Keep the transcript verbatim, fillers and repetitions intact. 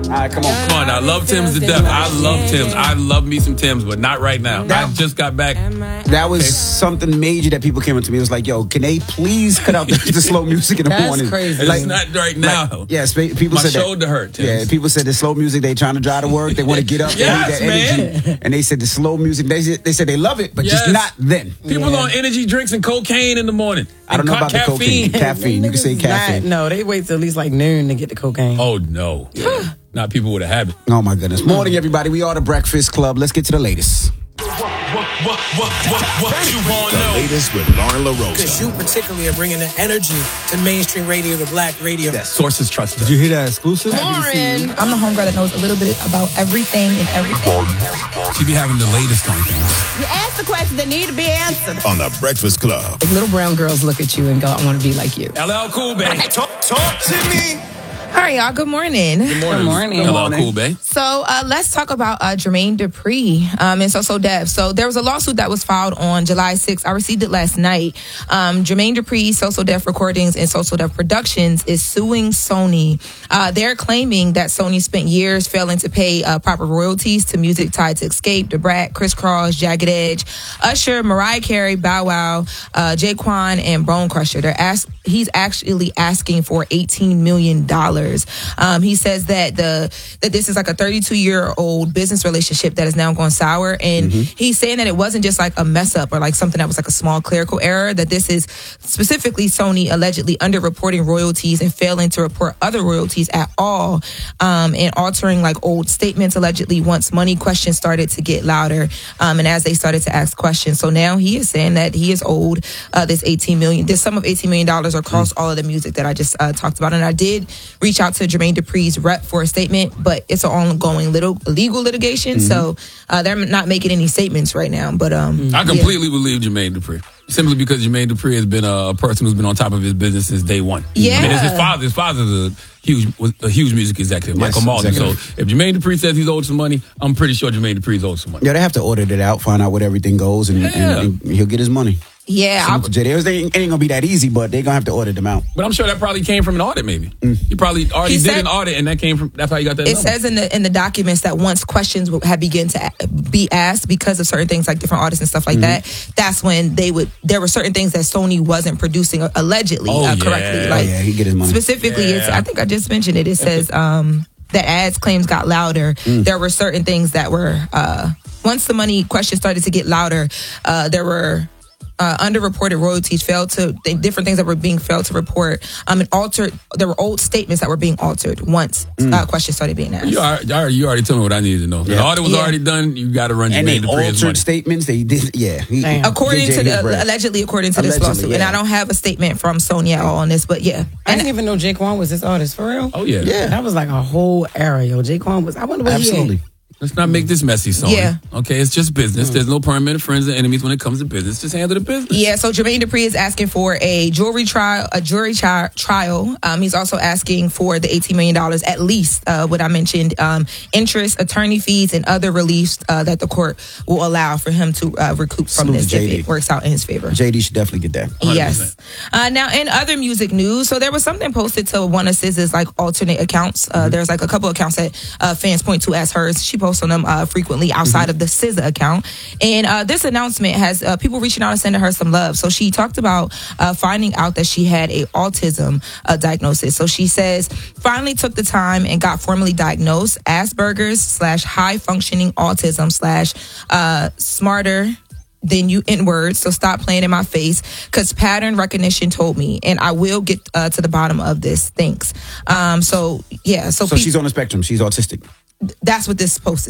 right, come on. Come on, I love Tim's to death. I love Tim's. I love me some Tim's, but not right now. That- I just got back. That was something major that people came up to me. It was like, yo, can they please cut out the, the slow music in the That's morning? crazy. It's Like, not right now. like, yes, pe- people My said that. shoulder hurt, Tim. Yeah, people said the slow music, they trying to drive to work, they want to get up, Yes, they need that energy. And they said the slow music, they said, they said they love it, but Yes. just not then. People on energy drinks and cocaine in the morning. I don't know And about the cocaine. Caffeine. You can say Not- caffeine. no, they wait till at least like noon to get the cocaine. Oh, no. Not people with a habit. Oh, my goodness. Morning, everybody. We are the Breakfast Club. Let's get to the latest. What, what, what, what, what you want to The know? latest with Lauren LaRosa. Because you particularly are bringing the energy to mainstream radio, to black radio. Sources trust us. Did you hear that exclusive? Lauren. I'm the homegirl that knows a little bit about everything and everything. She be having the latest on things. You ask the questions that need to be answered. On the Breakfast Club. Like little brown girls look at you and go, I want to be like you. L L Cool Bay. Talk, talk to me. All right, y'all. Good morning. Good morning. Good morning. L L morning. Cool Bay. So uh, let's talk about uh, Jermaine Dupri um, and So So Def. So there was a lawsuit that was filed on July sixth. I received it last night. Um, Jermaine Dupri, So So Def Recordings, and So So Def Productions is suing Sony. Uh, they're claiming that Sony spent years failing to pay uh, proper royalties to music tied to Escape, Da Brat, Criss Cross, Jagged Edge, Usher, Mariah Carey, Bow Wow, uh, Jaquan, and Bone Crusher. They're ask- he's actually asking for eighteen million dollars. Um, he says that the that this is like a thirty-two year old business relationship that is now gone sour, and he's saying that it wasn't just like a mess up or like something that was like a small clerical error. That this is specifically Sony allegedly underreporting royalties and failing to report other royalties at all, um, and altering like old statements allegedly once money questions started to get louder, um, and as they started to ask questions. So now he is saying that he is owed uh, this eighteen million, this sum of eighteen million dollars across all of the music that I just uh, talked about. And I did reach out to Jermaine Dupri's rep for a statement, but it's an ongoing little legal litigation, so uh, they're not making any statements right now. But um, I yeah. completely believe Jermaine Dupri. Simply because Jermaine Dupri has been a person who's been on top of his business since day one. Yeah. I mean, it's his father. His father's a huge, was a huge music executive, Yes, Michael Malden. executive. So if Jermaine Dupri says he's owed some money, I'm pretty sure Jermaine Dupri's owed some money. Yeah, they have to audit it out, find out what everything goes, and, Yeah. and, and he'll get his money. Yeah, I, It ain't, it ain't gonna be that easy, but they're gonna have to audit them out. But I'm sure that probably came from an audit, maybe. He probably already He did said- an audit, and that came from, that's how you got that it number. says in the in the documents that once questions had begun to a- be asked because of certain things like different audits and stuff like that, that's when they would. There were certain things that Sony wasn't producing allegedly Oh, uh, yeah. correctly. Oh, Like yeah, he get his money. specifically, it's. Yeah. I think I just mentioned it. It says um, that as claims got louder, there were certain things that were uh, once the money questions started to get louder, uh, there were. Uh, underreported royalties failed to th- different things that were being failed to report. Um, and altered. There were old statements that were being altered once uh, questions started being asked. You already, you already- you already told me what I needed to know. Yeah. The audit was Yeah. already done. You got to run And they Jermaine Dupri's money. altered statements. They did, yeah. He, Damn. According J J to his the bread. allegedly, according to this Allegedly, lawsuit, and yeah. I don't have a statement from Sony at all on this, but yeah, I and didn't even know Jaquan was this artist, for real. Oh, yeah. Yeah. That was like a whole era, yo. Jaquan was, I wonder what Absolutely. he Let's not make this messy, Sony. Yeah. Okay, it's just business. There's no permanent friends or enemies when it comes to business. Just handle the business. yeah. So Jermaine Dupri is asking for a jewelry trial, a jury tri- trial. Um, he's also asking for the eighteen million dollars, at least uh, what I mentioned, um, interest, attorney fees, and other reliefs uh, that the court will allow for him to uh, recoup from Salute this to if J D. it works out in his favor. J D should definitely get that. Yes. Uh, now, in other music news, so there was something posted to one of S Z A's like alternate accounts. Uh, There's like a couple accounts that uh, fans point to as hers. She posts on them uh, frequently outside of the S Z A account. And uh, this announcement has uh, people reaching out and sending her some love. So she talked about uh, finding out that she had a autism uh, diagnosis. So she says, finally took the time and got formally diagnosed Asperger's slash high functioning autism slash uh, smarter than you in words, so stop playing in my face, because pattern recognition told me, and I will get uh, to the bottom of this. Thanks. Um, so yeah, so, So pe- she's on the spectrum. She's autistic. that's what this post